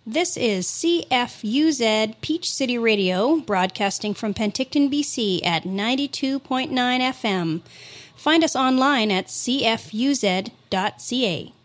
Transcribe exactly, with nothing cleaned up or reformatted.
This is C F U Z Peach City Radio, broadcasting from Penticton, B C at ninety-two point nine F M. Find us online at c f u z dot c a.